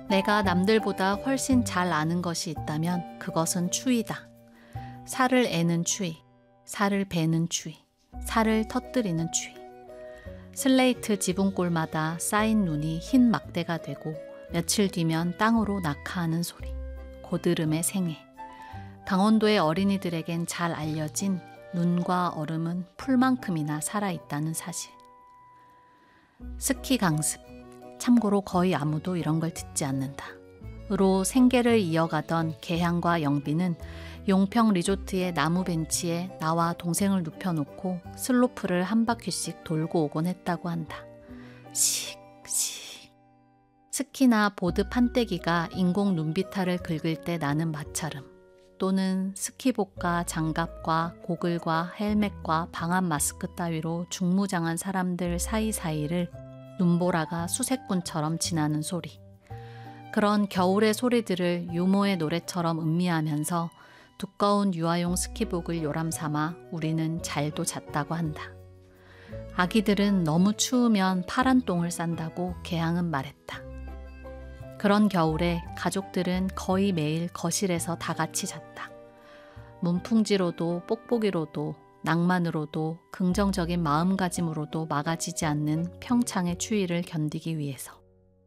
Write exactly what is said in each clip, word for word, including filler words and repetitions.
내가 남들보다 훨씬 잘 아는 것이 있다면 그것은 추위다. 살을 애는 추위, 살을 베는 추위, 살을 터뜨리는 추위. 슬레이트 지붕골마다 쌓인 눈이 흰 막대가 되고 며칠 뒤면 땅으로 낙하하는 소리. 고드름의 생애. 강원도의 어린이들에겐 잘 알려진 눈과 얼음은 풀만큼이나 살아있다는 사실. 스키 강습. 참고로 거의 아무도 이런 걸 듣지 않는다. 으로 생계를 이어가던 계향과 영빈은 용평 리조트의 나무 벤치에 나와 동생을 눕혀놓고 슬로프를 한 바퀴씩 돌고 오곤 했다고 한다. 씩, 씩. 스키나 보드 판때기가 인공 눈비탈을 긁을 때 나는 마찰음, 또는 스키복과 장갑과 고글과 헬멧과 방한 마스크 따위로 중무장한 사람들 사이사이를 눈보라가 수색꾼처럼 지나는 소리. 그런 겨울의 소리들을 유모의 노래처럼 음미하면서 두꺼운 유아용 스키복을 요람삼아 우리는 잘도 잤다고 한다. 아기들은 너무 추우면 파란 똥을 싼다고 계향은 말했다. 그런 겨울에 가족들은 거의 매일 거실에서 다 같이 잤다. 문풍지로도 뽁뽁이로도 낭만으로도 긍정적인 마음가짐으로도 막아지지 않는 평창의 추위를 견디기 위해서.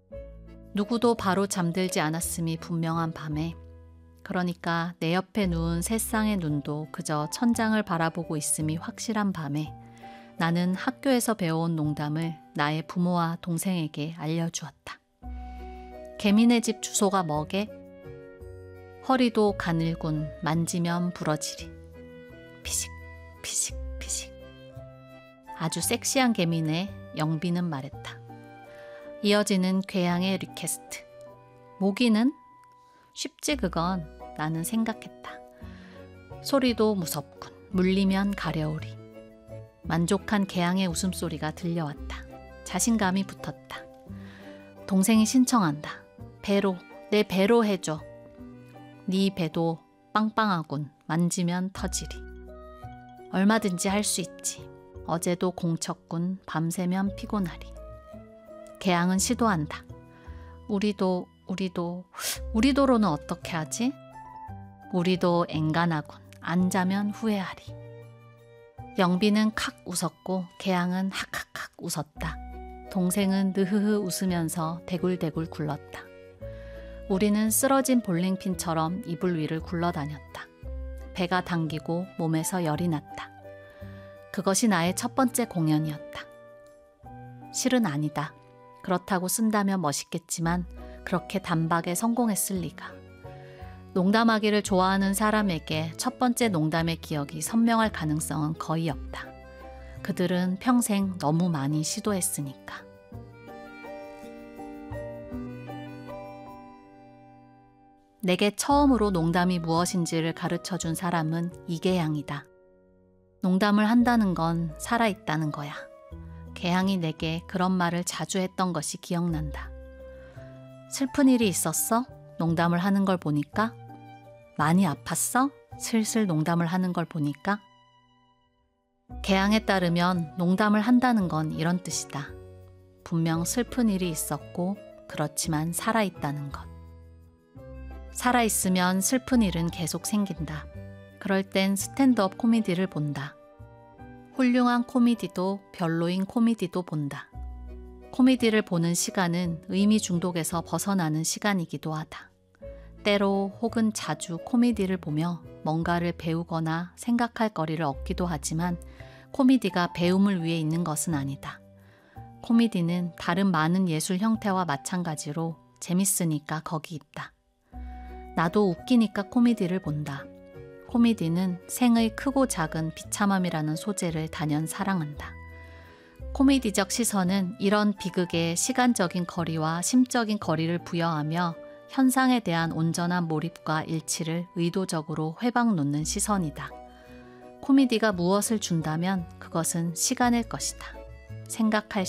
누구도 바로 잠들지 않았음이 분명한 밤에, 그러니까 내 옆에 누운 세 쌍의 눈도 그저 천장을 바라보고 있음이 확실한 밤에 나는 학교에서 배워온 농담을 나의 부모와 동생에게 알려주었다. 개미네 집 주소가 뭐게? 허리도 가늘군 만지면 부러지리. 피식 피식 피식. 아주 섹시한 개미네, 영빈은 말했다. 이어지는 괴향의 리퀘스트. 모기는? 쉽지 그건, 나는 생각했다. 소리도 무섭군. 물리면 가려우리. 만족한 개향의 웃음소리가 들려왔다. 자신감이 붙었다. 동생이 신청한다. 배로, 내 배로 해줘. 네 배도 빵빵하군. 만지면 터지리. 얼마든지 할 수 있지. 어제도 공쳤군. 밤새면 피곤하리. 개향은 시도한다. 우리도 우리도 우리도로는 어떻게 하지? 우리도 앵간하군. 안 자면 후회하리. 영빈은 칵 웃었고 개향은 학학학 웃었다. 동생은 느흐흐 웃으면서 대굴대굴 굴렀다. 우리는 쓰러진 볼링핀처럼 이불 위를 굴러다녔다. 배가 당기고 몸에서 열이 났다. 그것이 나의 첫 번째 공연이었다. 실은 아니다. 그렇다고 쓴다면 멋있겠지만 그렇게 단박에 성공했을 리가. 농담하기를 좋아하는 사람에게 첫 번째 농담의 기억이 선명할 가능성은 거의 없다. 그들은 평생 너무 많이 시도했으니까. 내게 처음으로 농담이 무엇인지를 가르쳐준 사람은 이계향이다. 농담을 한다는 건 살아있다는 거야. 계향이 내게 그런 말을 자주 했던 것이 기억난다. 슬픈 일이 있었어? 농담을 하는 걸 보니까? 많이 아팠어? 슬슬 농담을 하는 걸 보니까? 계향에 따르면 농담을 한다는 건 이런 뜻이다. 분명 슬픈 일이 있었고 그렇지만 살아있다는 것. 살아있으면 슬픈 일은 계속 생긴다. 그럴 땐 스탠드업 코미디를 본다. 훌륭한 코미디도 별로인 코미디도 본다. 코미디를 보는 시간은 의미 중독에서 벗어나는 시간이기도 하다. 때로 혹은 자주 코미디를 보며 뭔가를 배우거나 생각할 거리를 얻기도 하지만 코미디가 배움을 위해 있는 것은 아니다. 코미디는 다른 많은 예술 형태와 마찬가지로 재밌으니까 거기 있다. 나도 웃기니까 코미디를 본다. 코미디는 생의 크고 작은 비참함이라는 소재를 단연 사랑한다. 코미디적 시선은 이런 비극에 시간적인 거리와 심적인 거리를 부여하며 현상에 대한 온전한 몰입과 일치를 의도적으로 회방 놓는 시선이다. 코미디가 무엇을 준다면 그것은 시간일 것이다. 생각할